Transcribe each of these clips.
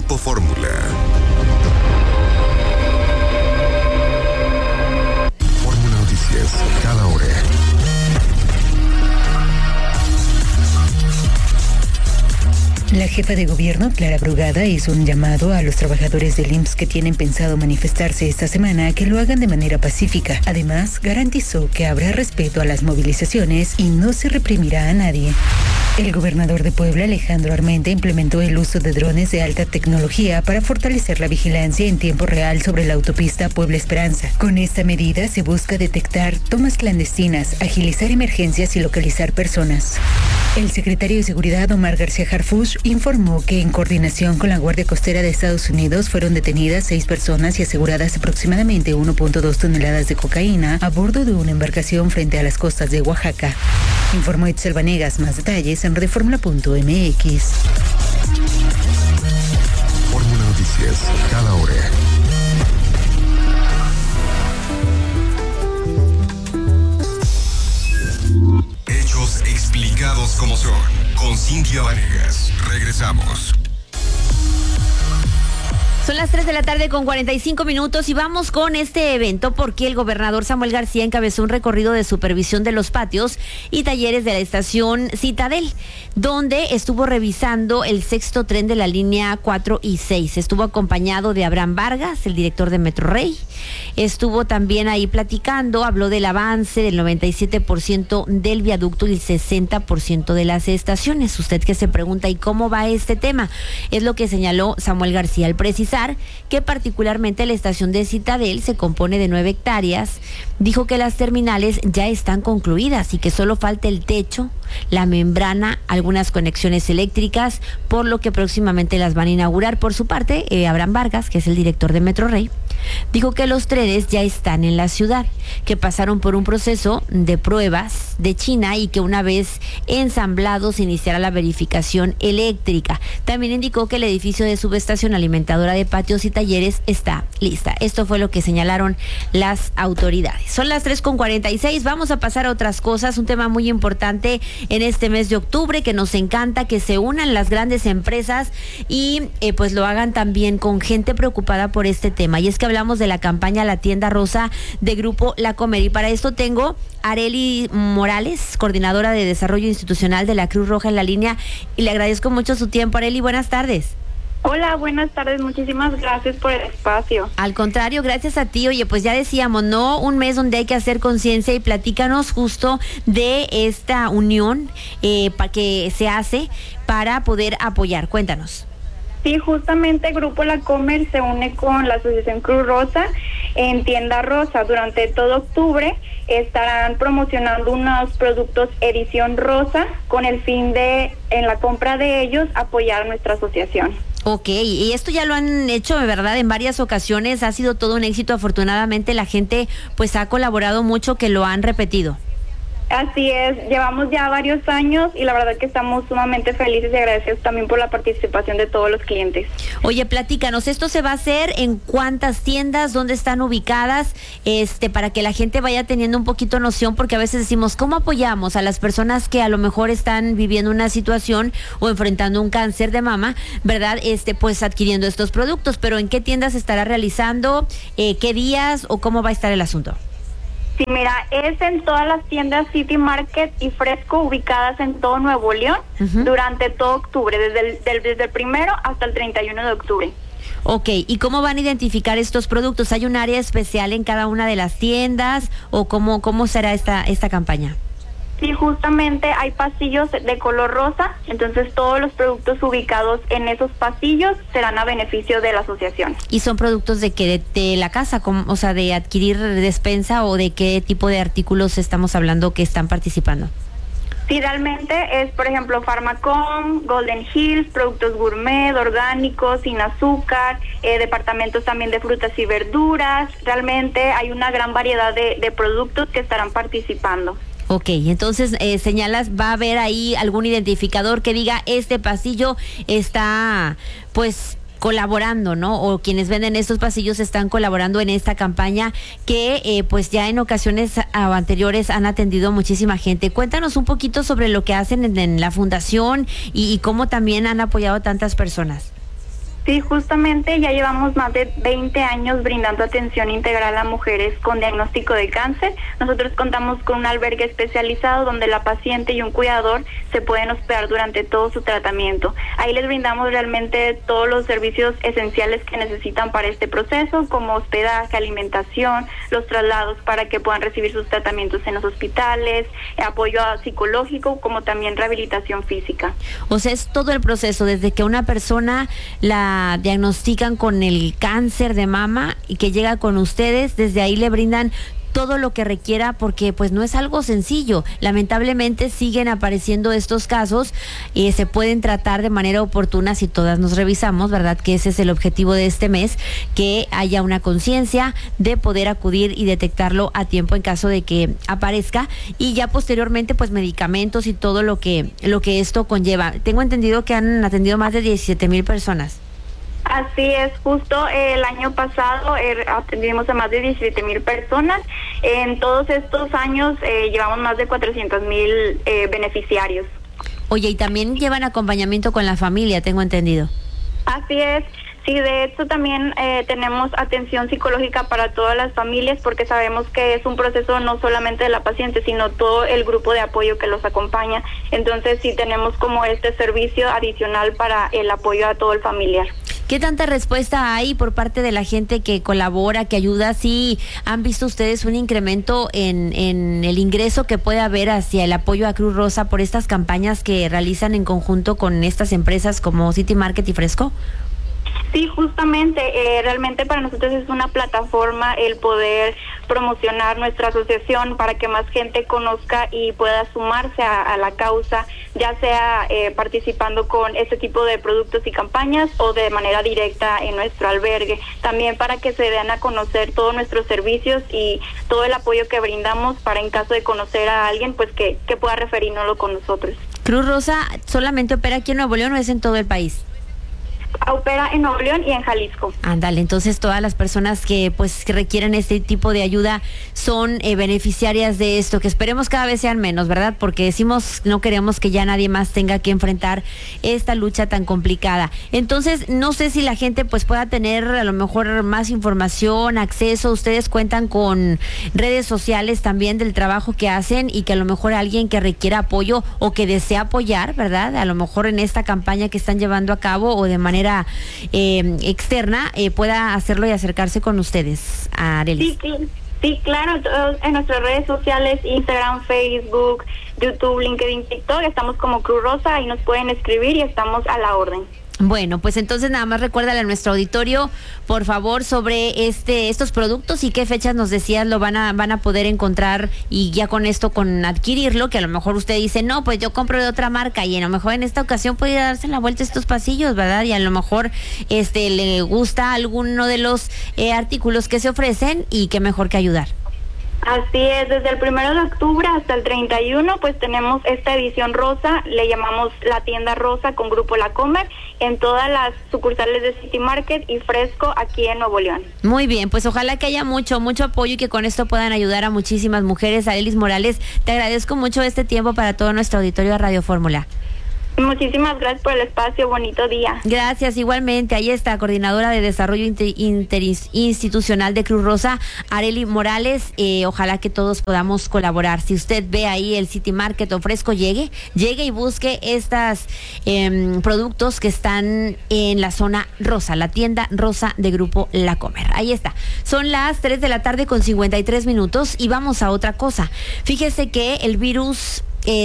Grupo Fórmula. Fórmula Noticias, cada hora. La jefa de gobierno, Clara Brugada, hizo un llamado a los trabajadores del IMSS que tienen pensado manifestarse esta semana a que lo hagan de manera pacífica. Además, garantizó que habrá respeto a las movilizaciones y no se reprimirá a nadie. El gobernador de Puebla, Alejandro Armenta, implementó el uso de drones de alta tecnología para fortalecer la vigilancia en tiempo real sobre la autopista Puebla Esperanza. Con esta medida se busca detectar tomas clandestinas, agilizar emergencias y localizar personas. El secretario de Seguridad, Omar García Harfuch, informó que en coordinación con la Guardia Costera de Estados Unidos fueron detenidas 6 personas y aseguradas aproximadamente 1.2 toneladas de cocaína a bordo de una embarcación frente a las costas de Oaxaca. Informó Itzel Vanegas. Más detalles en Reformula.mx. Fórmula Noticias, cada hora. Hechos explicados como son, con Cintia Vanegas. Regresamos. Son las 3 de la tarde con 45 minutos y vamos con este evento porque el gobernador Samuel García encabezó un recorrido de supervisión de los patios y talleres de la estación Citadel, donde estuvo revisando el 6º tren de la línea 4 y 6. Estuvo acompañado de Abraham Vargas, el director de Metrorrey. Estuvo también ahí platicando, habló del avance del 97% del viaducto y el 60% de las estaciones. Usted que se pregunta, ¿y cómo va este tema? Es lo que señaló Samuel García al precisar que particularmente la estación de Citadel se compone de 9 hectáreas. Dijo que las terminales ya están concluidas y que solo falta el techo, la membrana, algunas conexiones eléctricas, por lo que próximamente las van a inaugurar. Por su parte, Abraham Vargas, que es el director de Metrorrey, dijo que los trenes ya están en la ciudad, que pasaron por un proceso de pruebas de China y que una vez ensamblados iniciará la verificación eléctrica. También indicó que el edificio de subestación alimentadora de patios y talleres está lista. Esto fue lo que señalaron las autoridades. Son las 3:46, vamos a pasar a otras cosas, un tema muy importante en este mes de octubre que nos encanta, que se unan las grandes empresas y pues lo hagan también con gente preocupada por este tema. Y es que hablamos de la campaña La Tienda Rosa de Grupo La Comer. Y para esto tengo a Arely Morales, coordinadora de Desarrollo Institucional de la Cruz Roja en la línea. Y le agradezco mucho su tiempo, Arely. Buenas tardes. Hola, buenas tardes. Muchísimas gracias por el espacio. Al contrario, gracias a ti. Oye, pues ya decíamos, ¿no? Un mes donde hay que hacer conciencia y platícanos justo de esta unión para que se hace para poder apoyar. Cuéntanos. Sí, justamente Grupo La Comer se une con la Asociación Cruz Rosa en Tienda Rosa. Durante todo octubre estarán promocionando unos productos edición rosa con el fin de, en la compra de ellos, apoyar a nuestra asociación. Ok, y esto ya lo han hecho, ¿verdad? En varias ocasiones, ha sido todo un éxito. Afortunadamente la gente pues ha colaborado mucho, que lo han repetido. Así es, llevamos ya varios años y la verdad que estamos sumamente felices y agradecidos también por la participación de todos los clientes. Oye, platícanos, ¿esto se va a hacer en cuántas tiendas? ¿Dónde están ubicadas? Para que la gente vaya teniendo un poquito noción, porque a veces decimos, ¿cómo apoyamos a las personas que a lo mejor están viviendo una situación o enfrentando un cáncer de mama, ¿verdad? Pues adquiriendo estos productos, pero ¿en qué tiendas se estará realizando? ¿Qué días o cómo va a estar el asunto? Sí, mira, es en todas las tiendas City Market y Fresco ubicadas en todo Nuevo León durante todo octubre, desde el 1 hasta el 31 de octubre. Ok, ¿y cómo van a identificar estos productos? ¿Hay un área especial en cada una de las tiendas o cómo será esta campaña? Sí, justamente hay pasillos de color rosa, entonces todos los productos ubicados en esos pasillos serán a beneficio de la asociación. ¿Y son productos de qué? ¿De la casa? O sea, ¿de adquirir despensa o de qué tipo de artículos estamos hablando que están participando? Sí, realmente es, por ejemplo, Pharmacom, Golden Hills, productos gourmet, orgánicos, sin azúcar, departamentos también de frutas y verduras. Realmente hay una gran variedad de productos que estarán participando. Ok, entonces señalas, va a haber ahí algún identificador que diga este pasillo está pues colaborando, ¿no? O quienes venden estos pasillos están colaborando en esta campaña que pues ya en ocasiones anteriores han atendido muchísima gente. Cuéntanos un poquito sobre lo que hacen en la fundación y cómo también han apoyado a tantas personas. Sí, justamente ya llevamos más de 20 años brindando atención integral a mujeres con diagnóstico de cáncer. Nosotros contamos con un albergue especializado donde la paciente y un cuidador se pueden hospedar durante todo su tratamiento. Ahí les brindamos realmente todos los servicios esenciales que necesitan para este proceso, como hospedaje, alimentación, los traslados para que puedan recibir sus tratamientos en los hospitales, apoyo psicológico, como también rehabilitación física. O sea, es todo el proceso, desde que una persona la diagnostican con el cáncer de mama y que llega con ustedes, desde ahí le brindan todo lo que requiera, porque pues no es algo sencillo. Lamentablemente siguen apareciendo estos casos y se pueden tratar de manera oportuna si todas nos revisamos, ¿verdad? Que ese es el objetivo de este mes, que haya una conciencia de poder acudir y detectarlo a tiempo en caso de que aparezca, y ya posteriormente pues medicamentos y todo lo que esto conlleva. Tengo entendido que han atendido más de 17,000 personas. Así es, justo el año pasado atendimos a más de 17,000 personas. En todos estos años llevamos más de 400,000 beneficiarios. Oye, y también llevan acompañamiento con la familia, tengo entendido. Así es. Sí, de hecho también tenemos atención psicológica para todas las familias, porque sabemos que es un proceso no solamente de la paciente, sino todo el grupo de apoyo que los acompaña. Entonces sí tenemos como este servicio adicional para el apoyo a todo el familiar. ¿Qué tanta respuesta hay por parte de la gente que colabora, que ayuda? ¿Sí han visto ustedes un incremento en el ingreso que puede haber hacia el apoyo a Cruz Rosa por estas campañas que realizan en conjunto con estas empresas como City Market y Fresco? Sí, justamente, realmente para nosotros es una plataforma el poder promocionar nuestra asociación para que más gente conozca y pueda sumarse a la causa, ya sea participando con este tipo de productos y campañas o de manera directa en nuestro albergue. También para que se den a conocer todos nuestros servicios y todo el apoyo que brindamos para, en caso de conocer a alguien, pues que pueda referirnoslo con nosotros. ¿Cruz Rosa solamente opera aquí en Nuevo León o es en todo el país? Opera en Nuevo León y en Jalisco. Ándale, entonces todas las personas que requieren este tipo de ayuda son beneficiarias de esto, que esperemos cada vez sean menos, ¿verdad? Porque decimos, no queremos que ya nadie más tenga que enfrentar esta lucha tan complicada. Entonces, no sé si la gente pueda tener a lo mejor más información, acceso. Ustedes cuentan con redes sociales también del trabajo que hacen, y que a lo mejor alguien que requiera apoyo o que desea apoyar, ¿verdad? A lo mejor en esta campaña que están llevando a cabo o de manera externa, pueda hacerlo y acercarse con ustedes, Arely. Sí, claro, en nuestras redes sociales, Instagram, Facebook, YouTube, LinkedIn, TikTok, estamos como Cruz Rosa, ahí nos pueden escribir y estamos a la orden. Bueno, pues entonces nada más recuérdale a nuestro auditorio, por favor, sobre estos productos y qué fechas nos decías lo van a poder encontrar, y ya con esto, con adquirirlo, que a lo mejor usted dice, no, pues yo compro de otra marca, y a lo mejor en esta ocasión puede darse la vuelta a estos pasillos, ¿verdad? Y a lo mejor le gusta alguno de los artículos que se ofrecen, y qué mejor que ayudar. Así es, desde el 1 de octubre hasta el 31, pues tenemos esta edición rosa, le llamamos la tienda rosa con Grupo La Comer, en todas las sucursales de City Market y Fresco aquí en Nuevo León. Muy bien, pues ojalá que haya mucho apoyo y que con esto puedan ayudar a muchísimas mujeres. Arely Morales, te agradezco mucho este tiempo para todo nuestro auditorio de Radio Fórmula. Muchísimas gracias por el espacio, bonito día. Gracias, igualmente. Ahí está, coordinadora de Desarrollo Interinstitucional de Cruz Rosa, Arely Morales. Ojalá que todos podamos colaborar. Si usted ve ahí el City Market o Fresco, llegue y busque estos productos que están en la zona rosa, la tienda rosa de Grupo La Comer. Ahí está. Son las 3 de la tarde con 53 minutos y vamos a otra cosa. Fíjese que el virus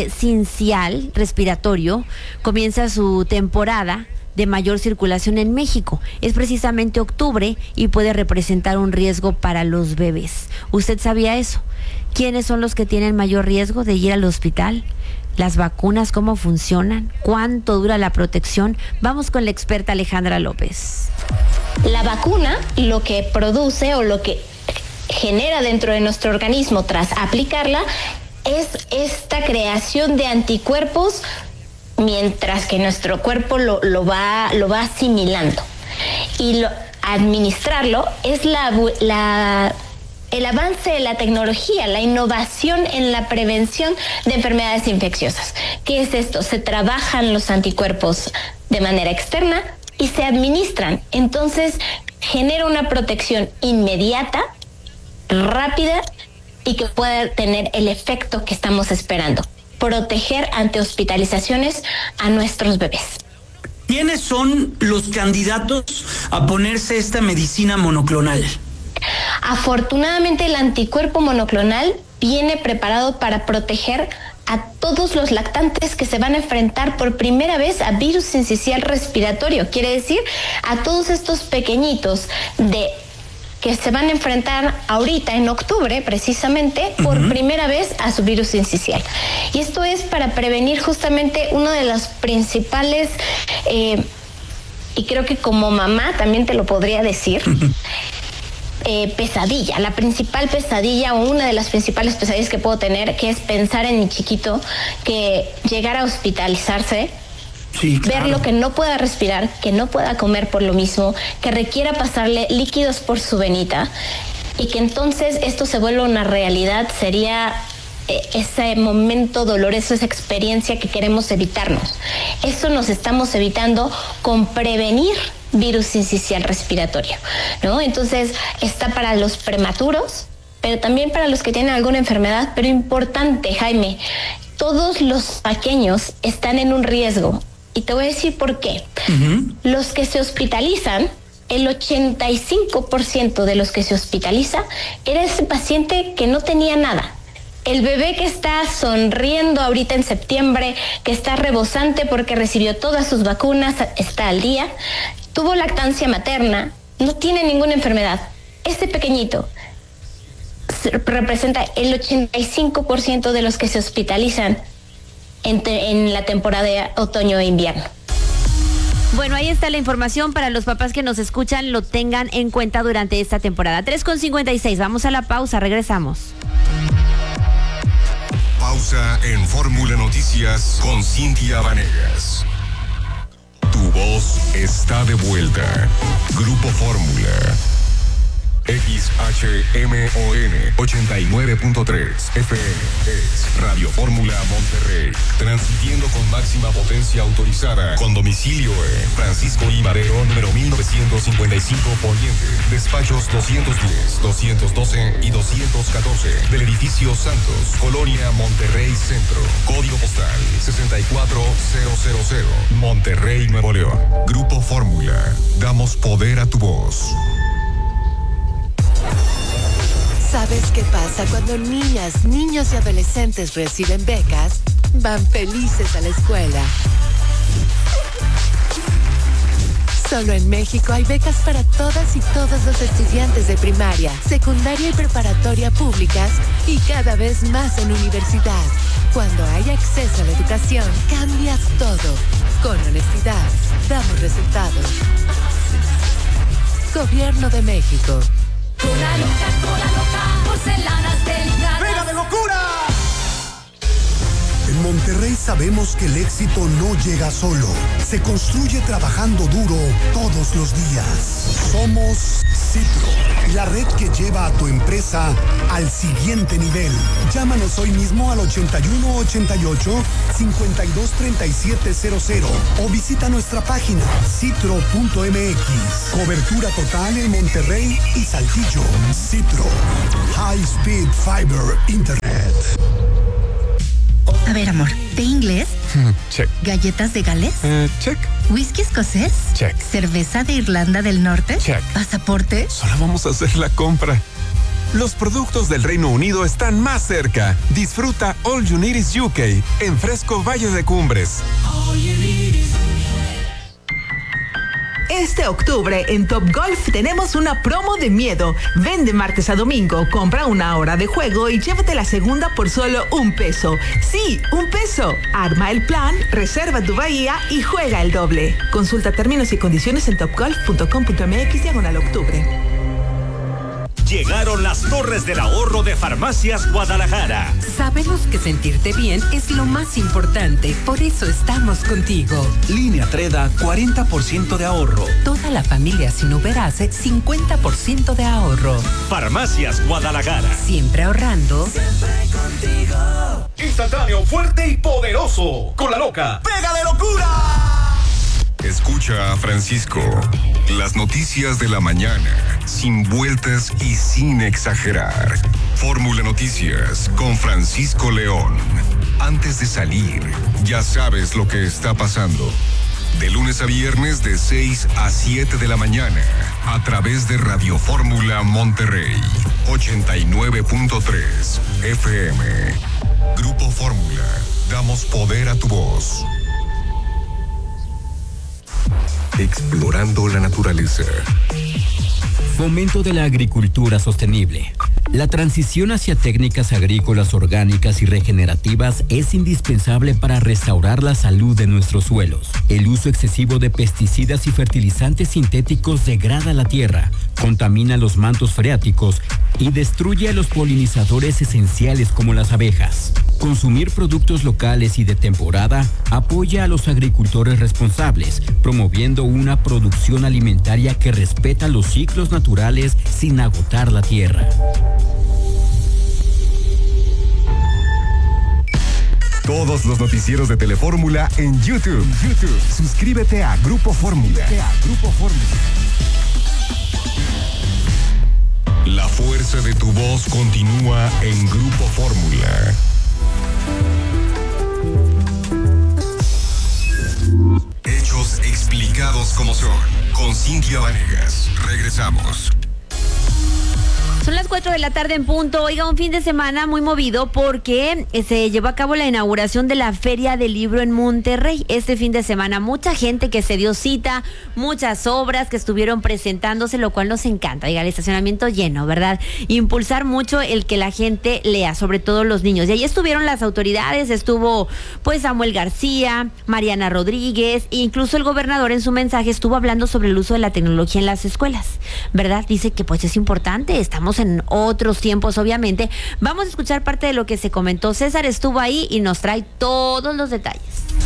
sincial respiratorio comienza su temporada de mayor circulación en México. Es precisamente octubre y puede representar un riesgo para los bebés. ¿Usted sabía eso? ¿Quiénes son los que tienen mayor riesgo de ir al hospital? ¿Las vacunas cómo funcionan? ¿Cuánto dura la protección? Vamos con la experta Alejandra López. La vacuna lo que produce o lo que genera dentro de nuestro organismo tras aplicarla es esta creación de anticuerpos mientras que nuestro cuerpo lo va asimilando. Y administrarlo es el avance de la tecnología, la innovación en la prevención de enfermedades infecciosas. ¿Qué es esto? Se trabajan los anticuerpos de manera externa y se administran. Entonces genera una protección inmediata, rápida y que pueda tener el efecto que estamos esperando: proteger ante hospitalizaciones a nuestros bebés. ¿Quiénes son los candidatos a ponerse esta medicina monoclonal? Afortunadamente, el anticuerpo monoclonal viene preparado para proteger a todos los lactantes que se van a enfrentar por primera vez a virus sincicial respiratorio. Quiere decir, a todos estos pequeñitos que se van a enfrentar ahorita en octubre, precisamente, por primera vez a su virus sincicial. Y esto es para prevenir justamente uno de los principales, y creo que como mamá también te lo podría decir, pesadilla, la principal pesadilla o una de las principales pesadillas que puedo tener, que es pensar en mi chiquito que llegara a hospitalizarse. Sí, claro. Verlo que no pueda respirar, que no pueda comer por lo mismo, que requiera pasarle líquidos por su venita y que entonces esto se vuelva una realidad. Sería ese momento doloroso, esa experiencia que queremos evitarnos. Eso nos estamos evitando con prevenir virus sincicial respiratorio, ¿no? Entonces está para los prematuros, pero también para los que tienen alguna enfermedad. Pero importante, Jaime, todos los pequeños están en un riesgo. Y te voy a decir por qué. Los que se hospitalizan, el 85% de los que se hospitaliza era ese paciente que no tenía nada. El bebé que está sonriendo ahorita en septiembre, que está rebosante porque recibió todas sus vacunas, está al día, tuvo lactancia materna, no tiene ninguna enfermedad. Este pequeñito representa el 85% de los que se hospitalizan en la temporada de otoño e invierno. Bueno, ahí está la información para los papás que nos escuchan, lo tengan en cuenta durante esta temporada. 3:56, vamos a la pausa, regresamos. Pausa en Fórmula Noticias con Cintia Vanegas. Tu voz está de vuelta. Grupo Fórmula. XHMON 89.3 FM es Radio Fórmula Monterrey, transmitiendo con máxima potencia autorizada, con domicilio en Francisco I. Madero, número 1955 Poniente, despachos 210, 212 y 214 del edificio Santos, Colonia Monterrey Centro, código postal 64000, Monterrey, Nuevo León. Grupo Fórmula, damos poder a tu voz. ¿Sabes qué pasa cuando niñas, niños y adolescentes reciben becas? Van felices a la escuela. Solo en México hay becas para todas y todos los estudiantes de primaria, secundaria y preparatoria públicas y cada vez más en universidad. Cuando hay acceso a la educación, cambia todo. Con honestidad, damos resultados. Gobierno de México. Cola loca, porcelanas delicadas. ¡Pega de locura! En Monterrey sabemos que el éxito no llega solo. Se construye trabajando duro todos los días. Somos Citro, la red que lleva a tu empresa al siguiente nivel. Llámanos hoy mismo al 8188-523700 o visita nuestra página citro.mx. Cobertura total en Monterrey y Saltillo. Citro, High Speed Fiber Internet. A ver, amor, ¿de inglés? Check. ¿Galletas de Gales? Check. ¿Whisky escocés? Check. ¿Cerveza de Irlanda del Norte? Check. ¿Pasaporte? Solo vamos a hacer la compra. Los productos del Reino Unido están más cerca. Disfruta All You Need Is UK en Fresco Valle de Cumbres. All you need is Este octubre en Top Golf tenemos una promo de miedo. Ven de martes a domingo, compra una hora de juego y llévate la segunda por solo $1. Sí, $1. Arma el plan, reserva tu bahía y juega el doble. Consulta términos y condiciones en topgolf.com.mx/octubre. Llegaron las Torres del Ahorro de Farmacias Guadalajara. Sabemos que sentirte bien es lo más importante, por eso estamos contigo. Línea Treda, 40% de ahorro. Toda la familia sin Uberase, 50% de ahorro. Farmacias Guadalajara. Siempre ahorrando. Siempre contigo. Instantáneo, fuerte y poderoso. Con la loca. ¡Pega de locura! Escucha a Francisco. Las noticias de la mañana, sin vueltas y sin exagerar. Fórmula Noticias con Francisco León. Antes de salir, ya sabes lo que está pasando. De lunes a viernes de 6 a 7 de la mañana, a través de Radio Fórmula Monterrey, 89.3 FM. Grupo Fórmula, damos poder a tu voz. Explorando la naturaleza. Fomento de la agricultura sostenible. La transición hacia técnicas agrícolas orgánicas y regenerativas es indispensable para restaurar la salud de nuestros suelos. El uso excesivo de pesticidas y fertilizantes sintéticos degrada la tierra, contamina los mantos freáticos y destruye a los polinizadores esenciales como las abejas. Consumir productos locales y de temporada apoya a los agricultores responsables, promoviendo una producción alimentaria que respeta los ciclos naturales sin agotar la tierra. Todos los noticieros de Telefórmula en YouTube. Suscríbete a Grupo Fórmula. La fuerza de tu voz continúa en Grupo Fórmula. Hechos explicados como son. Con Cintia Vanegas. Regresamos. Son las 4 de la tarde en punto. Oiga, un fin de semana muy movido porque se llevó a cabo la inauguración de la Feria del Libro en Monterrey. Este fin de semana mucha gente que se dio cita, muchas obras que estuvieron presentándose, lo cual nos encanta. Oiga, el estacionamiento lleno, ¿verdad? Impulsar mucho el que la gente lea, sobre todo los niños. Y ahí estuvieron las autoridades, estuvo pues Samuel García, Mariana Rodríguez, e incluso el gobernador en su mensaje estuvo hablando sobre el uso de la tecnología en las escuelas, ¿verdad? Dice que pues es importante, estamos en otros tiempos, obviamente. Vamos a escuchar parte de lo que se comentó. César estuvo ahí y nos trae todos los detalles.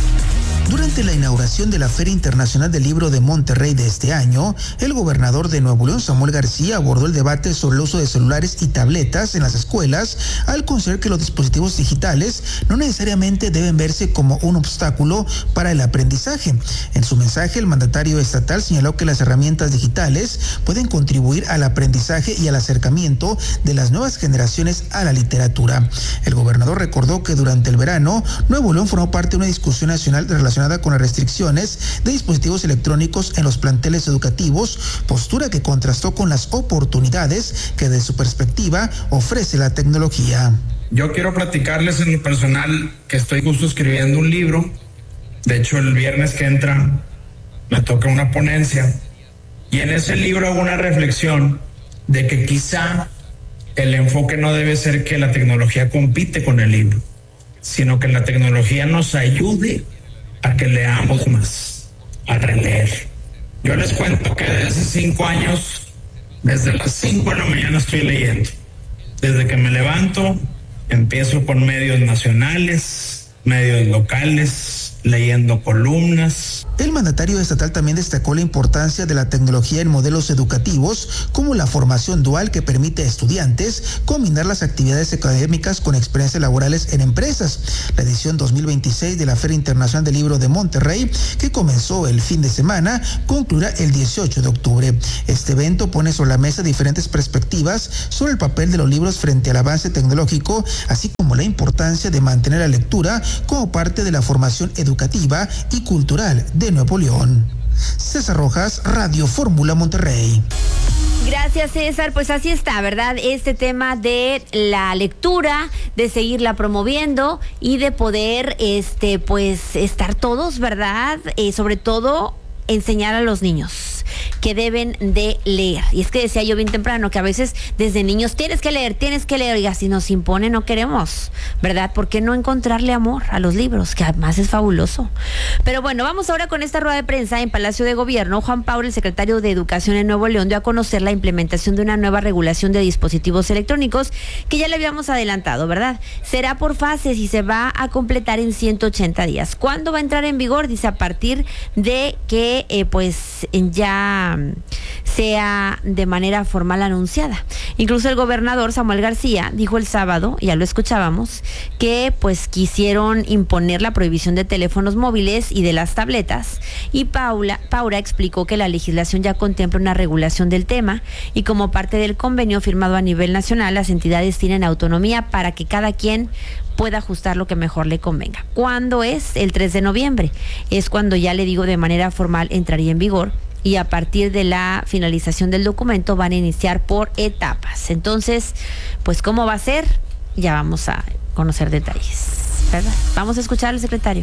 Durante la inauguración de la Feria Internacional del Libro de Monterrey de este año, el gobernador de Nuevo León, Samuel García, abordó el debate sobre el uso de celulares y tabletas en las escuelas, al considerar que los dispositivos digitales no necesariamente deben verse como un obstáculo para el aprendizaje. En su mensaje, el mandatario estatal señaló que las herramientas digitales pueden contribuir al aprendizaje y al acercamiento de las nuevas generaciones a la literatura. El gobernador recordó que durante el verano, Nuevo León formó parte de una discusión nacional relacionada con las restricciones de dispositivos electrónicos en los planteles educativos, postura que contrastó con las oportunidades que desde su perspectiva ofrece la tecnología. Yo quiero platicarles en lo personal que estoy justo escribiendo un libro. De hecho, el viernes que entra me toca una ponencia y en ese libro hago una reflexión de que quizá el enfoque no debe ser que la tecnología compite con el libro, sino que la tecnología nos ayude a que leamos más, a releer. Yo les cuento que desde 5 años, desde las 5 de la mañana estoy leyendo. Desde que me levanto, empiezo con medios nacionales, medios locales, leyendo columnas. El mandatario estatal también destacó la importancia de la tecnología en modelos educativos, como la formación dual que permite a estudiantes combinar las actividades académicas con experiencias laborales en empresas. La edición 2026 de la Feria Internacional del Libro de Monterrey, que comenzó el fin de semana, concluirá el 18 de octubre. Este evento pone sobre la mesa diferentes perspectivas sobre el papel de los libros frente al avance tecnológico, así como la importancia de mantener la lectura como parte de la formación educativa y cultural de Nuevo León. César Rojas, Radio Fórmula Monterrey. Gracias, César. Pues así está, ¿verdad? Este tema de la lectura, de seguirla promoviendo y de poder, pues, estar todos, ¿verdad? Sobre todo, enseñar a los niños que deben de leer. Y es que decía yo bien temprano que a veces desde niños tienes que leer, oiga, si nos impone no queremos, ¿verdad? ¿Por qué no encontrarle amor a los libros? Que además es fabuloso. Pero bueno, vamos ahora con esta rueda de prensa en Palacio de Gobierno. Juan Pablo, el secretario de Educación en Nuevo León, dio a conocer la implementación de una nueva regulación de dispositivos electrónicos que ya le habíamos adelantado, ¿verdad? Será por fases y se va a completar en 180 días. ¿Cuándo va a entrar en vigor? Dice, a partir de que, pues, pues ya sea de manera formal anunciada. Incluso el gobernador Samuel García dijo el sábado, ya lo escuchábamos, que pues quisieron imponer la prohibición de teléfonos móviles y de las tabletas, y Paula explicó que la legislación ya contempla una regulación del tema y como parte del convenio firmado a nivel nacional, las entidades tienen autonomía para que cada quien pueda ajustar lo que mejor le convenga. ¿Cuándo es? El 3 de noviembre. Es cuando ya le digo de manera formal entraría en vigor, y a partir de la finalización del documento van a iniciar por etapas. Entonces, pues ¿cómo va a ser? Ya vamos a conocer detalles, ¿verdad? Vamos a escuchar al secretario.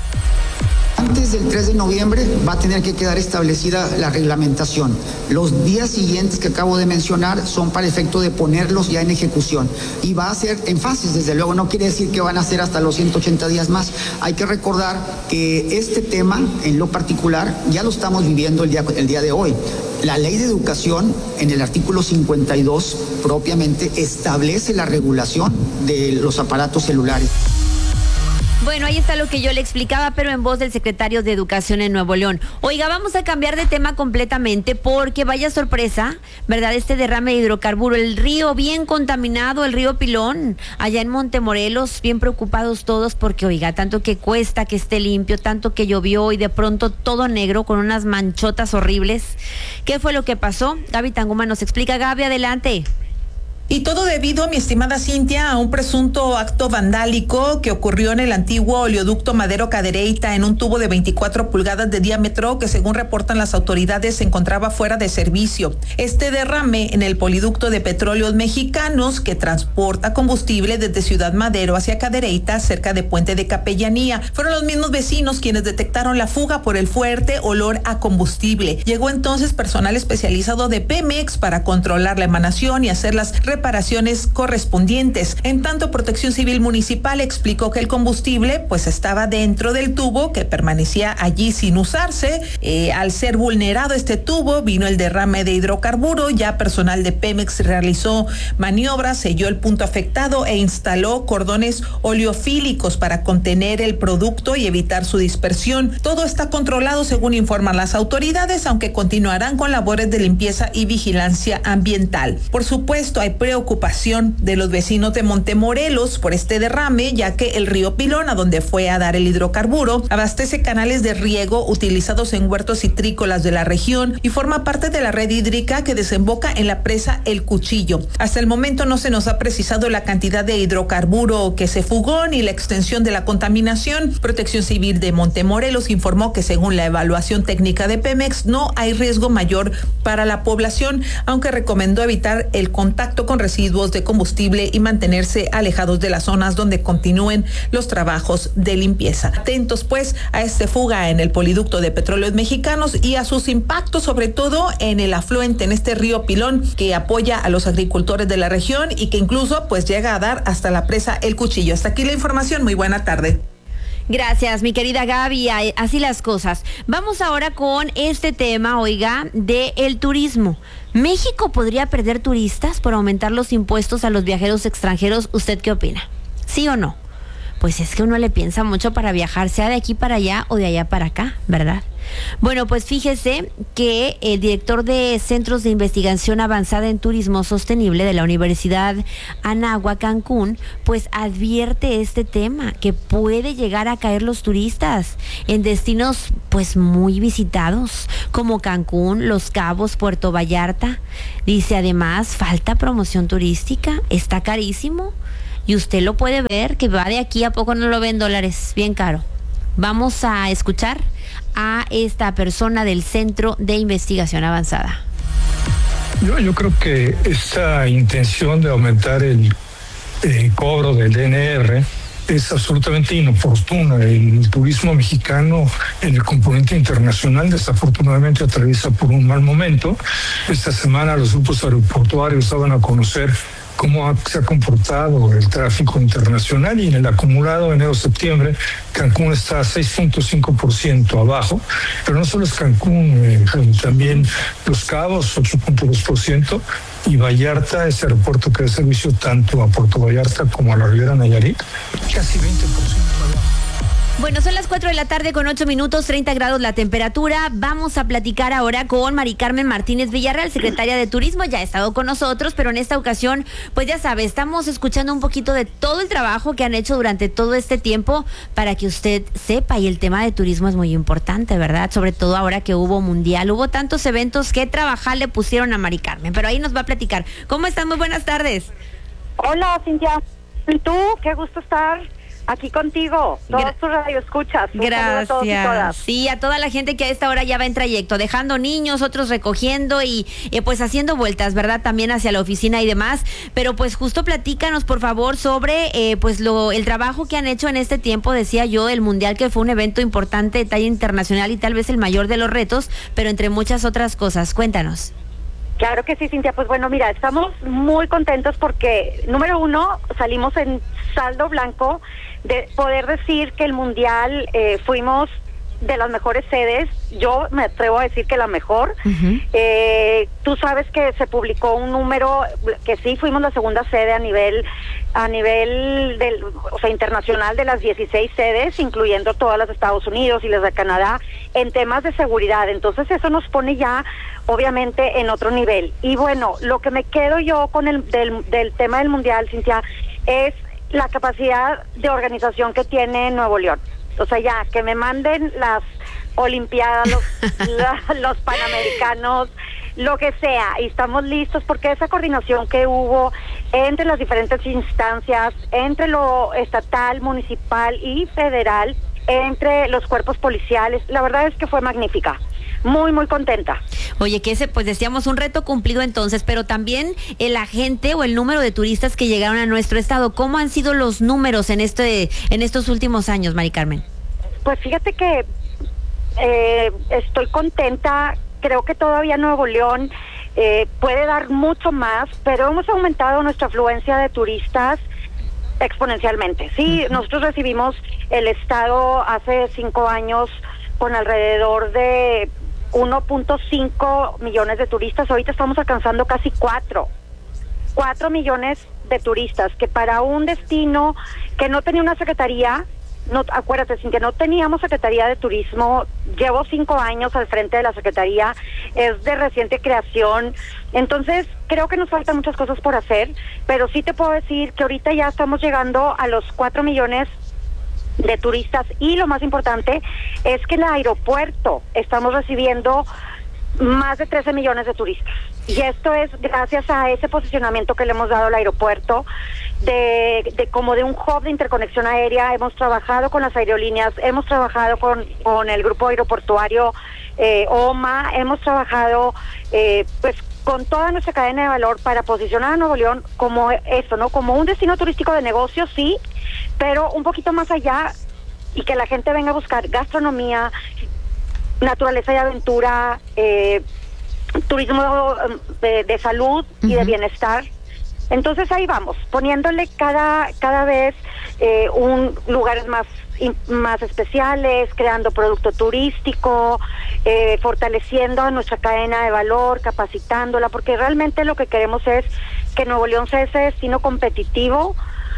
Antes del 3 de noviembre va a tener que quedar establecida la reglamentación. Los días siguientes que acabo de mencionar son para efecto de ponerlos ya en ejecución. Y va a ser en fases, desde luego, no quiere decir que van a ser hasta los 180 días más. Hay que recordar que este tema, en lo particular, ya lo estamos viviendo el día de hoy. La Ley de Educación, en el artículo 52, propiamente establece la regulación de los aparatos celulares. Bueno, ahí está lo que yo le explicaba, pero en voz del secretario de Educación en Nuevo León. Oiga, vamos a cambiar de tema completamente porque vaya sorpresa, ¿verdad? Este derrame de hidrocarburo, el río bien contaminado, el río Pilón, allá en Montemorelos, bien preocupados todos porque, oiga, tanto que cuesta que esté limpio, tanto que llovió y de pronto todo negro con unas manchotas horribles. ¿Qué fue lo que pasó? Gaby Tanguma nos explica. Gaby, adelante. Y todo debido, mi estimada Cintia, a un presunto acto vandálico que ocurrió en el antiguo oleoducto Madero Cadereyta en un tubo de 24 pulgadas de diámetro que, según reportan las autoridades, se encontraba fuera de servicio. Este derrame en el poliducto de Petróleos Mexicanos, que transporta combustible desde Ciudad Madero hacia Cadereyta, cerca de Puente de Capellanía. Fueron los mismos vecinos quienes detectaron la fuga por el fuerte olor a combustible. Llegó entonces personal especializado de Pemex para controlar la emanación y hacer las reparaciones correspondientes. En tanto, Protección Civil Municipal explicó que el combustible pues estaba dentro del tubo que permanecía allí sin usarse. Al ser vulnerado este tubo, vino el derrame de hidrocarburo. Ya personal de Pemex realizó maniobras, selló el punto afectado e instaló cordones oleofílicos para contener el producto y evitar su dispersión. Todo está controlado según informan las autoridades, aunque continuarán con labores de limpieza y vigilancia ambiental. Por supuesto, hay preocupación de los vecinos de Montemorelos por este derrame, ya que el río Pilón, a donde fue a dar el hidrocarburo, abastece canales de riego utilizados en huertos citrícolas de la región y forma parte de la red hídrica que desemboca en la presa El Cuchillo. Hasta el momento no se nos ha precisado la cantidad de hidrocarburo que se fugó ni la extensión de la contaminación. Protección Civil de Montemorelos informó que según la evaluación técnica de Pemex no hay riesgo mayor para la población, aunque recomendó evitar el contacto con residuos de combustible y mantenerse alejados de las zonas donde continúen los trabajos de limpieza. Atentos pues a esta fuga en el poliducto de Petróleos Mexicanos y a sus impactos, sobre todo en el afluente, en este río Pilón, que apoya a los agricultores de la región y que incluso pues llega a dar hasta la presa El Cuchillo. Hasta aquí la información. Muy buena tarde. Gracias, mi querida Gaby. Así las cosas. Vamos ahora con este tema, oiga, de el turismo. ¿México podría perder turistas por aumentar los impuestos a los viajeros extranjeros? ¿Usted qué opina? ¿Sí o no? Pues es que uno le piensa mucho para viajar, sea de aquí para allá o de allá para acá, ¿verdad? Bueno, pues fíjese que el director de Centros de Investigación Avanzada en Turismo Sostenible de la Universidad Anáhuac Cancún, pues advierte este tema, que puede llegar a caer los turistas en destinos pues muy visitados, como Cancún, Los Cabos, Puerto Vallarta. Dice además, falta promoción turística, está carísimo. Y usted lo puede ver, que va de aquí a poco no lo ven dólares, bien caro. Vamos a escuchar a esta persona del Centro de Investigación Avanzada. Yo creo que esta intención de aumentar el cobro del DNR es absolutamente inoportuna. El turismo mexicano en el componente internacional desafortunadamente atraviesa por un mal momento. Esta semana los grupos aeroportuarios daban a conocer cómo se ha comportado el tráfico internacional, y en el acumulado enero-septiembre Cancún está 6.5% abajo, pero no solo es Cancún, también Los Cabos 8.2% y Vallarta, ese aeropuerto que da servicio tanto a Puerto Vallarta como a la Riviera Nayarit, casi 20% abajo. Bueno, son las 4 de la tarde con 8 minutos, 30 grados la temperatura. Vamos a platicar ahora con Mari Carmen Martínez Villarreal, secretaria de Turismo. Ya ha estado con nosotros, pero en esta ocasión, pues ya sabe, estamos escuchando un poquito de todo el trabajo que han hecho durante todo este tiempo para que usted sepa. Y el tema de turismo es muy importante, ¿verdad? Sobre todo ahora que hubo mundial, hubo tantos eventos que trabajar le pusieron a Mari Carmen, pero ahí nos va a platicar. ¿Cómo están? Muy buenas tardes. Hola, Cintia. ¿Y tú? Qué gusto estar aquí contigo, todos tus radioescuchas. Gracias. A todos y todas. Sí, a toda la gente que a esta hora ya va en trayecto, dejando niños, otros recogiendo y pues haciendo vueltas, ¿verdad? También hacia la oficina y demás. Pero pues justo platícanos, por favor, sobre pues el trabajo que han hecho en este tiempo, decía yo, el Mundial, que fue un evento importante de talla internacional y tal vez el mayor de los retos, pero entre muchas otras cosas. Cuéntanos. Claro que sí, Cintia. Pues bueno, mira, estamos muy contentos porque, número uno, salimos en saldo blanco de poder decir que el Mundial fuimos de las mejores sedes. Yo me atrevo a decir que la mejor. Tú sabes que se publicó un número que sí fuimos la segunda sede a nivel internacional de las 16 sedes, incluyendo todas las de Estados Unidos y las de Canadá, en temas de seguridad. Entonces eso nos pone ya obviamente en otro nivel. Y bueno, lo que me quedo yo con del tema del Mundial, Cintia, es la capacidad de organización que tiene Nuevo León. O sea, ya, que me manden las Olimpiadas, los Panamericanos, lo que sea, y estamos listos porque esa coordinación que hubo entre las diferentes instancias, entre lo estatal, municipal y federal, entre los cuerpos policiales, la verdad es que fue magnífica. Muy, muy contenta. Oye, que pues decíamos un reto cumplido entonces, pero también la gente o el número de turistas que llegaron a nuestro estado. ¿Cómo han sido los números en estos últimos años, Mari Carmen? Pues fíjate que estoy contenta. Creo que todavía Nuevo León puede dar mucho más, pero hemos aumentado nuestra afluencia de turistas exponencialmente. Sí, nosotros recibimos el estado hace 5 años con alrededor de 1.5 millones de turistas. Ahorita estamos alcanzando casi 4 millones de turistas, que para un destino que no tenía una secretaría, no, acuérdate, Cintia, no teníamos Secretaría de Turismo. Llevo 5 años al frente de la Secretaría, es de reciente creación. Entonces creo que nos faltan muchas cosas por hacer, pero sí te puedo decir que ahorita ya estamos llegando a los 4 millones de turistas, y lo más importante es que en el aeropuerto estamos recibiendo más de 13 millones de turistas, y esto es gracias a ese posicionamiento que le hemos dado al aeropuerto de como de un hub de interconexión aérea. Hemos trabajado con las aerolíneas, hemos trabajado con el grupo aeroportuario OMA, hemos trabajado pues con toda nuestra cadena de valor para posicionar a Nuevo León como eso, ¿no? Como un destino turístico de negocios, sí, pero un poquito más allá, y que la gente venga a buscar gastronomía, naturaleza y aventura, turismo de salud y de bienestar. Entonces ahí vamos, poniéndole cada vez lugares más especiales, creando producto turístico, fortaleciendo a nuestra cadena de valor, capacitándola, porque realmente lo que queremos es que Nuevo León sea ese destino competitivo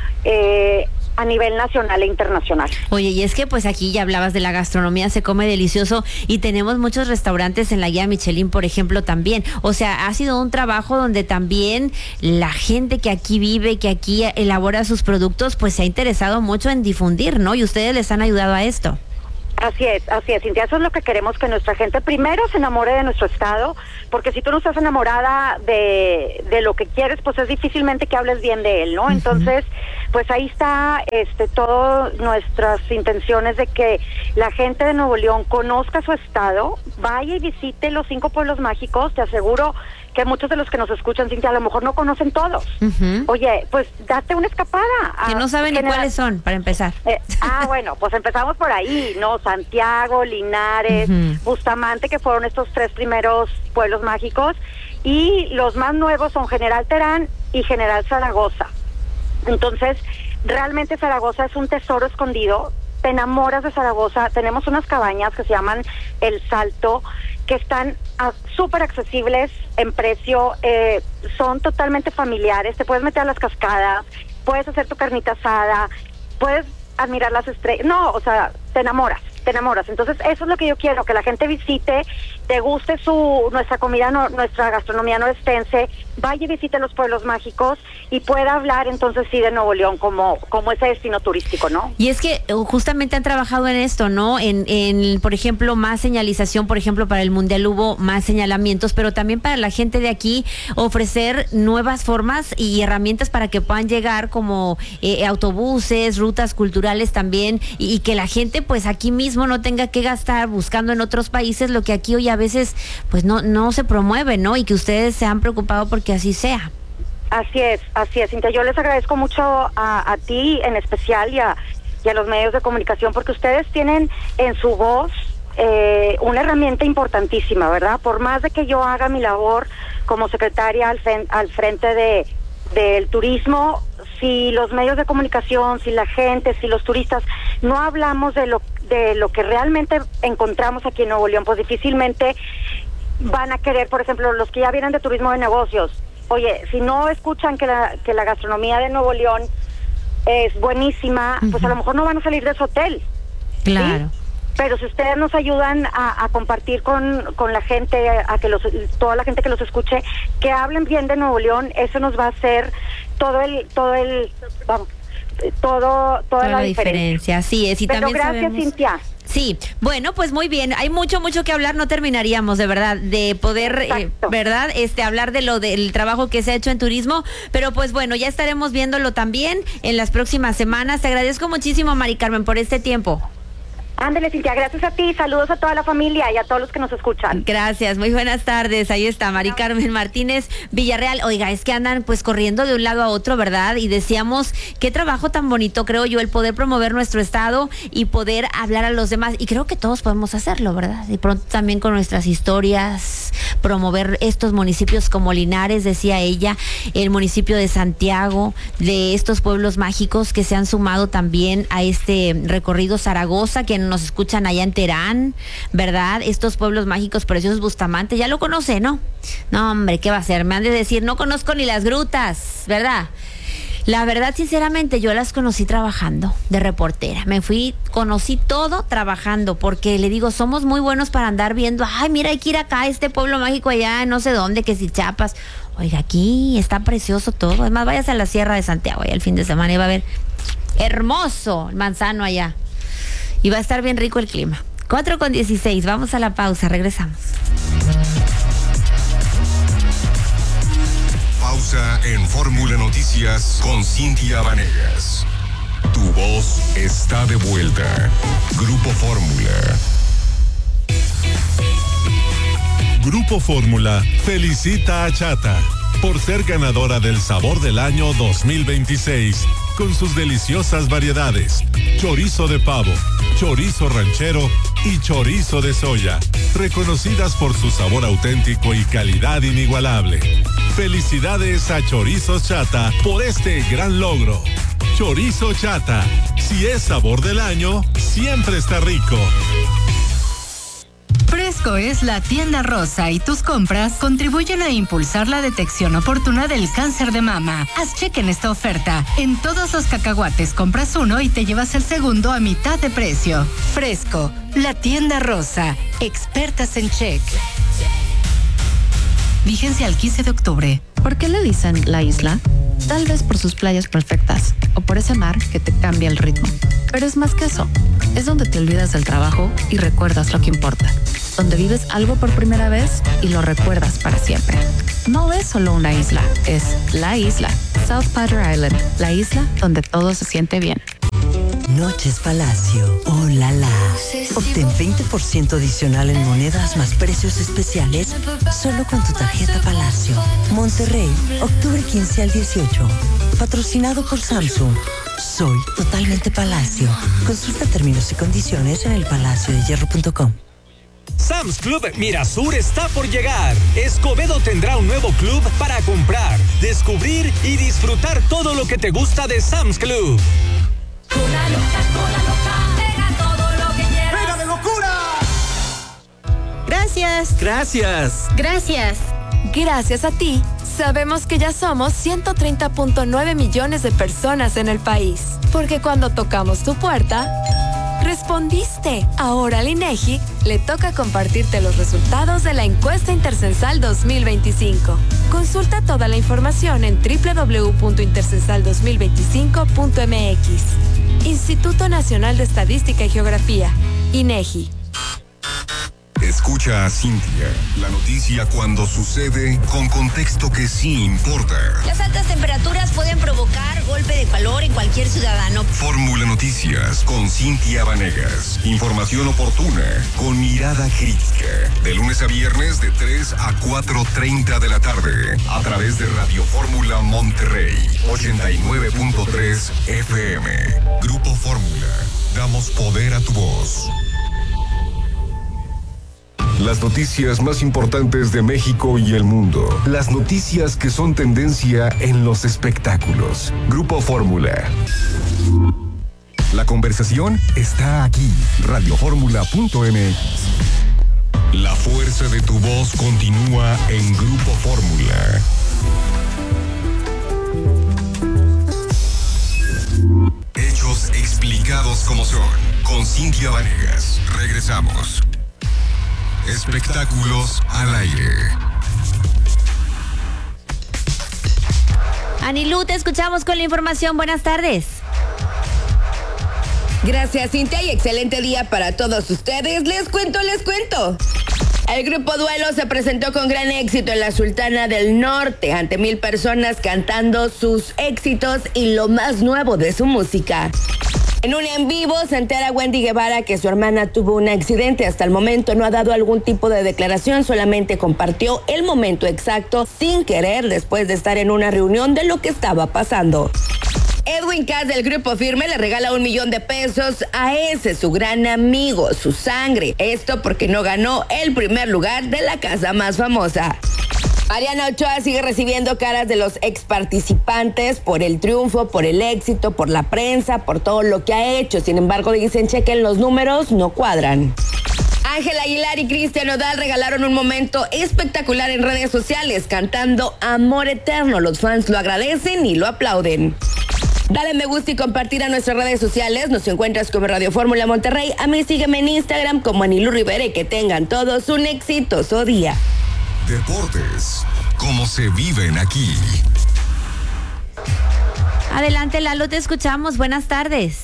a nivel nacional e internacional. Oye, y es que pues aquí ya hablabas de la gastronomía, se come delicioso y tenemos muchos restaurantes en la guía Michelin, por ejemplo, también. O sea, ha sido un trabajo donde también la gente que aquí vive, que aquí elabora sus productos, pues se ha interesado mucho en difundir, ¿no? Y ustedes les han ayudado a esto. Así es, Cintia, eso es lo que queremos, que nuestra gente primero se enamore de nuestro estado, porque si tú no estás enamorada de lo que quieres, pues es difícilmente que hables bien de él, ¿no? Entonces, pues ahí está todas nuestras intenciones de que la gente de Nuevo León conozca su estado, vaya y visite los 5 pueblos mágicos. Te aseguro que muchos de los que nos escuchan, Cintia, a lo mejor no conocen todos. Oye, pues date una escapada. Que no saben ni cuáles son, para empezar. Bueno, pues empezamos por ahí, ¿no? Santiago, Linares, Bustamante, que fueron estos 3 primeros pueblos mágicos, y los más nuevos son General Terán y General Zaragoza. Entonces, realmente Zaragoza es un tesoro escondido. Te enamoras de Zaragoza. Tenemos unas cabañas que se llaman El Salto, que están súper accesibles en precio, son totalmente familiares. Te puedes meter a las cascadas, puedes hacer tu carnita asada, puedes admirar las estrellas. No, o sea, te enamoras. Entonces, eso es lo que yo quiero, que la gente visite, deguste nuestra comida, nuestra gastronomía norestense, vaya y visite los pueblos mágicos y pueda hablar entonces sí de Nuevo León como ese destino turístico, ¿no? Y es que justamente han trabajado en esto, ¿no? En por ejemplo, más señalización, por ejemplo, para el Mundial hubo más señalamientos, pero también para la gente de aquí ofrecer nuevas formas y herramientas para que puedan llegar, como autobuses, rutas culturales también, y que la gente pues aquí mismo no tenga que gastar buscando en otros países lo que aquí hoy a veces pues no se promueve, ¿no? Y que ustedes se han preocupado porque así sea. Así es, Cintia. Yo les agradezco mucho a ti en especial y a los medios de comunicación, porque ustedes tienen en su voz una herramienta importantísima, ¿verdad? Por más de que yo haga mi labor como secretaria al frente del turismo, si los medios de comunicación, si la gente, si los turistas no hablamos de lo que realmente encontramos aquí en Nuevo León, pues difícilmente van a querer, por ejemplo, los que ya vienen de turismo de negocios. Oye, si no escuchan que la gastronomía de Nuevo León es buenísima, pues a lo mejor no van a salir de ese hotel. Claro. ¿Sí? Pero si ustedes nos ayudan a compartir con la gente, toda la gente que los escuche, que hablen bien de Nuevo León, eso nos va a hacer toda la diferencia. Así es. Y pero también gracias, sabemos... Cintia. Sí, bueno, pues muy bien, hay mucho que hablar, no terminaríamos de verdad, de poder, ¿verdad? Hablar de del trabajo que se ha hecho en turismo, pero pues bueno, ya estaremos viéndolo también en las próximas semanas. Te agradezco muchísimo, Mari Carmen, por este tiempo. Ándale, Cintia, gracias a ti, saludos a toda la familia y a todos los que nos escuchan. Gracias, muy buenas tardes, ahí está Mari Carmen Martínez Villarreal. Oiga, es que andan pues corriendo de un lado a otro, ¿verdad? Y decíamos, qué trabajo tan bonito, creo yo, el poder promover nuestro estado y poder hablar a los demás, y creo que todos podemos hacerlo, ¿verdad? Y pronto también con nuestras historias, promover estos municipios como Linares, decía ella, el municipio de Santiago, de estos pueblos mágicos que se han sumado también a este recorrido Zaragoza, que nos escuchan allá en Terán, ¿verdad? Estos pueblos mágicos preciosos, Bustamante, ya lo conoce, ¿no? No, hombre, ¿qué va a hacer? Me han de decir, no conozco ni las grutas, ¿verdad? La verdad, sinceramente, yo las conocí trabajando de reportera. Conocí todo trabajando, porque le digo, somos muy buenos para andar viendo, ay, mira, hay que ir acá a este pueblo mágico allá, no sé dónde, que si Chiapas. Oiga, aquí está precioso todo. Además, váyase a la Sierra de Santiago, allá el fin de semana, y va a ver hermoso el manzano allá. Y va a estar bien rico el clima. 4:16, vamos a la pausa, regresamos. Pausa en Fórmula Noticias con Cintia Vanegas. Tu voz está de vuelta. Grupo Fórmula. Grupo Fórmula felicita a Chata por ser ganadora del Sabor del Año 2026 con sus deliciosas variedades: chorizo de pavo, chorizo ranchero y chorizo de soya, reconocidas por su sabor auténtico y calidad inigualable. Felicidades a Chorizos Chata por este gran logro. Chorizo Chata, si es sabor del año, siempre está rico. Fresco es la tienda rosa y tus compras contribuyen a impulsar la detección oportuna del cáncer de mama. Haz cheque en esta oferta. En todos los cacahuates compras uno y te llevas el segundo a mitad de precio. Fresco, la tienda rosa, expertas en cheque. Vigencia al 15 de octubre. ¿Por qué le dicen la isla? Tal vez por sus playas perfectas o por ese mar que te cambia el ritmo. Pero es más que eso. Es donde te olvidas del trabajo y recuerdas lo que importa. Donde vives algo por primera vez y lo recuerdas para siempre. No es solo una isla, es la isla. South Padre Island, la isla donde todo se siente bien. Noches Palacio, oh la la. Obtén 20% adicional en monedas más precios especiales solo con tu tarjeta Palacio. Monterrey, octubre 15 al 18. Patrocinado por Samsung. Soy totalmente Palacio. Consulta términos y condiciones en elpalaciodehierro.com. Sam's Club Mirasur está por llegar. Escobedo tendrá un nuevo club para comprar, descubrir y disfrutar todo lo que te gusta de Sam's Club. Cola loca, pega todo lo que quieras. ¡Pega de locura! Gracias. Gracias. Gracias. Gracias a ti, sabemos que ya somos 130.9 millones de personas en el país. Porque cuando tocamos tu puerta, respondiste. Ahora al INEGI le toca compartirte los resultados de la encuesta Intercensal 2025. Consulta toda la información en www.intercensal2025.mx. Instituto Nacional de Estadística y Geografía, INEGI. Escucha a Cintia, la noticia cuando sucede con contexto que sí importa. Las altas temperaturas pueden provocar golpe de calor en cualquier ciudadano. Fórmula Noticias con Cintia Vanegas. Información oportuna con mirada crítica. De lunes a viernes de 3 a 4:30 de la tarde. A través de Radio Fórmula Monterrey 89.3 FM. Grupo Fórmula. Damos poder a tu voz. Las noticias más importantes de México y el mundo. Las noticias que son tendencia en los espectáculos. Grupo Fórmula. La conversación está aquí. Radioformula.mx. La fuerza de tu voz continúa en Grupo Fórmula. Hechos explicados como son. Con Cintia Vanegas. Regresamos. Espectáculos al aire. Anilú, te escuchamos con la información. Buenas tardes. Gracias, Cintia, y excelente día para todos ustedes. Les cuento. El grupo Duelo se presentó con gran éxito en la Sultana del Norte ante 1,000 personas cantando sus éxitos y lo más nuevo de su música. En un en vivo se entera Wendy Guevara que su hermana tuvo un accidente. Hasta el momento no ha dado algún tipo de declaración, solamente compartió el momento exacto sin querer después de estar en una reunión de lo que estaba pasando. Edwin Cass del Grupo Firme le regala $1,000,000 a ese, su gran amigo, su sangre. Esto porque no ganó el primer lugar de la casa más famosa. Mariana Ochoa sigue recibiendo caras de los ex participantes por el triunfo, por el éxito, por la prensa, por todo lo que ha hecho. Sin embargo, dicen, chequen los números, no cuadran. Ángel Aguilar y Cristian Nodal regalaron un momento espectacular en redes sociales, cantando Amor Eterno. Los fans lo agradecen y lo aplauden. Dale me gusta y compartir a nuestras redes sociales. Nos encuentras como Radio Fórmula Monterrey. A mí sígueme en Instagram como Anilú Rivera y que tengan todos un exitoso día. Deportes, como se viven aquí. Adelante, Lalo, te escuchamos. Buenas tardes.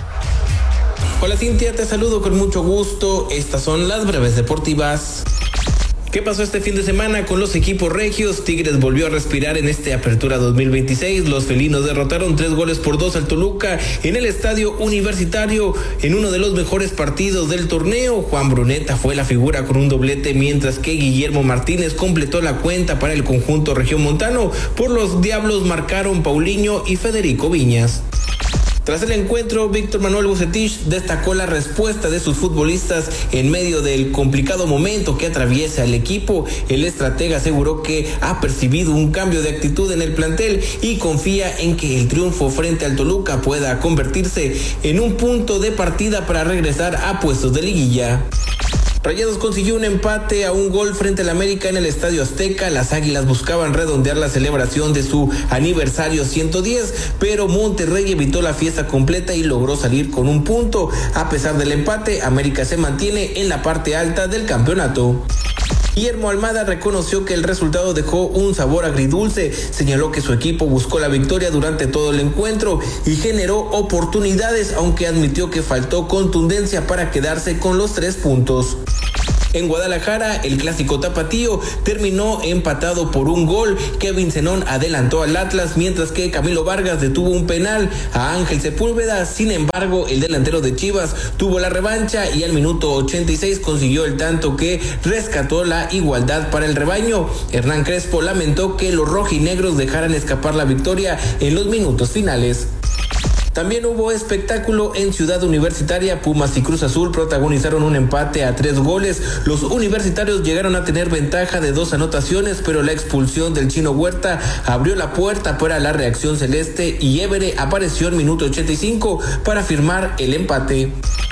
Hola, Cintia, te saludo con mucho gusto. Estas son las breves deportivas. ¿Qué pasó este fin de semana con los equipos regios? Tigres volvió a respirar en este Apertura 2026. Los felinos derrotaron 3-2 al Toluca en el Estadio Universitario en uno de los mejores partidos del torneo. Juan Bruneta fue la figura con un doblete, mientras que Guillermo Martínez completó la cuenta para el conjunto regiomontano. Por los Diablos marcaron Paulinho y Federico Viñas. Tras el encuentro, Víctor Manuel Bucetich destacó la respuesta de sus futbolistas en medio del complicado momento que atraviesa el equipo. El estratega aseguró que ha percibido un cambio de actitud en el plantel y confía en que el triunfo frente al Toluca pueda convertirse en un punto de partida para regresar a puestos de liguilla. Rayados consiguió un empate a 1 gol frente al América en el Estadio Azteca. Las Águilas buscaban redondear la celebración de su aniversario 110, pero Monterrey evitó la fiesta completa y logró salir con un punto. A pesar del empate, América se mantiene en la parte alta del campeonato. Guillermo Almada reconoció que el resultado dejó un sabor agridulce. Señaló que su equipo buscó la victoria durante todo el encuentro y generó oportunidades, aunque admitió que faltó contundencia para quedarse con los 3 puntos. En Guadalajara, el clásico tapatío terminó empatado por 1 gol. Kevin Zenón adelantó al Atlas, mientras que Camilo Vargas detuvo un penal a Ángel Sepúlveda. Sin embargo, el delantero de Chivas tuvo la revancha y al minuto 86 consiguió el tanto que rescató la igualdad para el rebaño. Hernán Crespo lamentó que los rojinegros dejaran escapar la victoria en los minutos finales. También hubo espectáculo en Ciudad Universitaria. Pumas y Cruz Azul protagonizaron un empate a 3 goles. Los universitarios llegaron a tener ventaja de 2 anotaciones, pero la expulsión del Chino Huerta abrió la puerta para la reacción celeste y Évere apareció en minuto 85 para firmar el empate.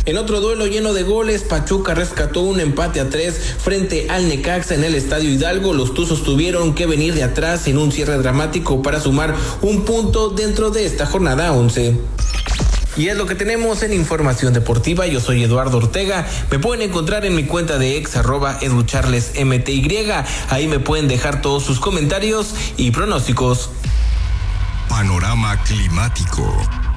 En otro duelo lleno de goles, Pachuca rescató un empate a 3 frente al Necaxa en el Estadio Hidalgo. Los Tuzos tuvieron que venir de atrás en un cierre dramático para sumar un punto dentro de esta jornada 11. Y es lo que tenemos en Información Deportiva. Yo soy Eduardo Ortega. Me pueden encontrar en mi cuenta de ex @educharlesmty. Ahí me pueden dejar todos sus comentarios y pronósticos. Panorama climático.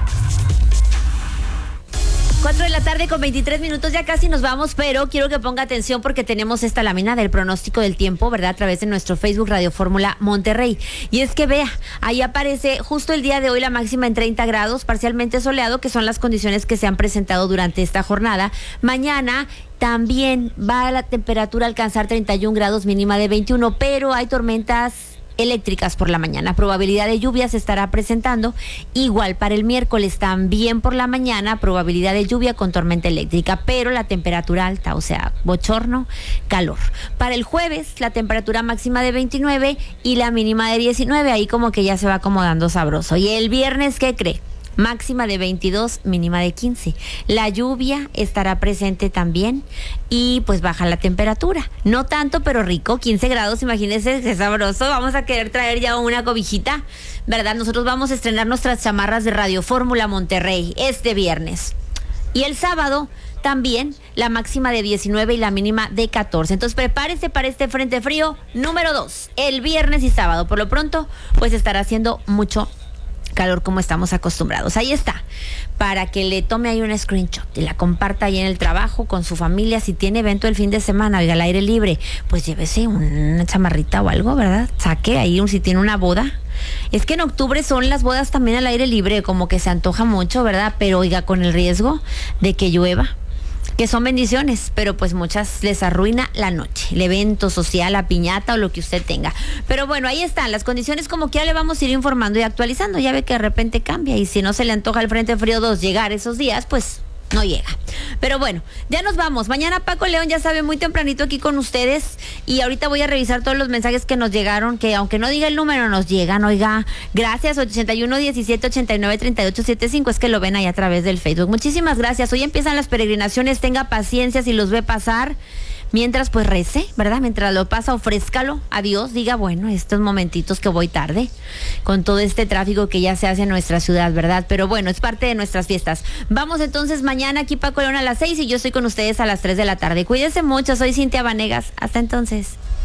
4 de la tarde con 23 minutos, ya casi nos vamos, pero quiero que ponga atención porque tenemos esta lámina del pronóstico del tiempo, ¿verdad? A través de nuestro Facebook Radio Fórmula Monterrey. Y es que vea, ahí aparece justo el día de hoy la máxima en 30 grados, parcialmente soleado, que son las condiciones que se han presentado durante esta jornada. Mañana también va la temperatura a alcanzar 31 grados, mínima de 21, pero hay tormentas eléctricas por la mañana. Probabilidad de lluvia se estará presentando. Igual para el miércoles también por la mañana, probabilidad de lluvia con tormenta eléctrica, pero la temperatura alta, o sea, bochorno, calor. Para el jueves, la temperatura máxima de 29 y la mínima de 19. Ahí como que ya se va acomodando sabroso. Y el viernes, ¿qué cree? Máxima de 22, mínima de 15. La lluvia estará presente también y pues baja la temperatura. No tanto, pero rico, 15 grados, imagínense, qué sabroso. Vamos a querer traer ya una cobijita, ¿verdad? Nosotros vamos a estrenar nuestras chamarras de Radio Fórmula Monterrey este viernes. Y el sábado también la máxima de 19 y la mínima de 14. Entonces prepárese para este frente frío número 2, el viernes y sábado. Por lo pronto, pues estará haciendo mucho calor como estamos acostumbrados. Ahí está, para que le tome ahí un screenshot y la comparta ahí en el trabajo con su familia. Si tiene evento el fin de semana, oiga, al aire libre, pues llévese una chamarrita o algo, ¿verdad? Saque ahí, si tiene una boda. Es que en octubre son las bodas también al aire libre, como que se antoja mucho, ¿verdad? Pero oiga, con el riesgo de que llueva, que son bendiciones, pero pues muchas les arruina la noche, el evento social, la piñata o lo que usted tenga. Pero bueno, ahí están las condiciones, como quiera le vamos a ir informando y actualizando. Ya ve que de repente cambia y si no se le antoja el Frente Frío 2 llegar esos días, pues no llega. Pero bueno, ya nos vamos. Mañana Paco León, ya sabe, muy tempranito aquí con ustedes. Y ahorita voy a revisar todos los mensajes que nos llegaron, que aunque no diga el número, nos llegan. Oiga, gracias, 81 17 89 38 75. Es que lo ven ahí a través del Facebook. Muchísimas gracias. Hoy empiezan las peregrinaciones. Tenga paciencia si los ve pasar. Mientras pues rece, ¿verdad? Mientras lo pasa, ofrézcalo a Dios, diga, bueno, estos momentitos que voy tarde, con todo este tráfico que ya se hace en nuestra ciudad, ¿verdad? Pero bueno, es parte de nuestras fiestas. Vamos entonces mañana aquí Paco León a las 6 y yo estoy con ustedes a las 3 de la tarde. Cuídense mucho, soy Cintia Vanegas. Hasta entonces.